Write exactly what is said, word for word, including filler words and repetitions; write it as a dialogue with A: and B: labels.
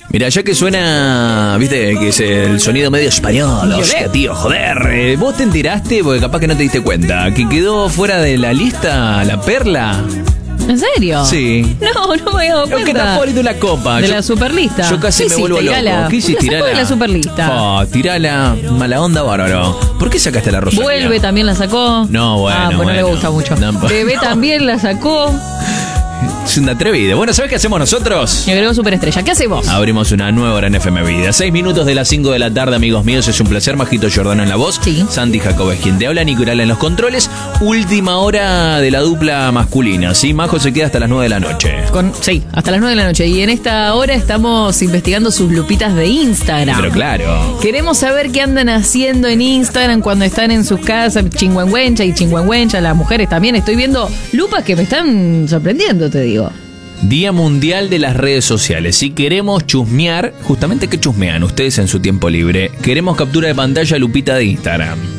A: Mira, ya que suena, viste, que es el sonido medio español, hostia, tío, joder, eh, vos te enteraste, porque capaz que no te diste cuenta, que quedó fuera de la lista La Perla.
B: ¿En serio?
A: Sí.
B: No, no me había dado
A: Es que
B: cuenta.
A: está fuera de la copa.
B: De
A: Yo-
B: la superlista.
A: Yo casi
B: ¿Qué
A: me
B: hiciste?
A: vuelvo loco.
B: Tirala.
A: ¿Qué hiciste?
B: La sacó
A: Tirala.
B: de la superlista.
A: Oh, tirala, mala onda, bárbaro. ¿Por qué sacaste la Rosalía?
B: Vuelve también la sacó.
A: No, bueno,
B: Ah, pues no
A: bueno.
B: le gusta mucho.
A: No,
B: Bebé
A: no.
B: también la sacó.
A: Es un atrevido. Bueno, ¿sabes qué hacemos nosotros?
B: Y agregó superestrella. ¿Qué hacemos?
A: Abrimos una nueva hora en F M Vida. Seis minutos de las cinco de la tarde, amigos míos. Es un placer. Majito Giordano en la voz.
B: Sí.
A: Santi Jacob es quien te habla. Nicolás en los controles. Última hora de la dupla masculina. Sí, Majo se queda hasta las nueve de la noche.
B: Con, sí, hasta las nueve de la noche. Y en esta hora estamos investigando sus lupitas de Instagram.
A: Pero claro.
B: Queremos saber qué andan haciendo en Instagram cuando están en sus casas, chingüengüencha y chingüengüencha, las mujeres también. Estoy viendo lupas que me están sorprendiendo, te digo.
A: Día Mundial de las Redes Sociales. Si queremos chusmear, justamente, ¿qué chusmean ustedes en su tiempo libre? Queremos captura de pantalla lupita de Instagram.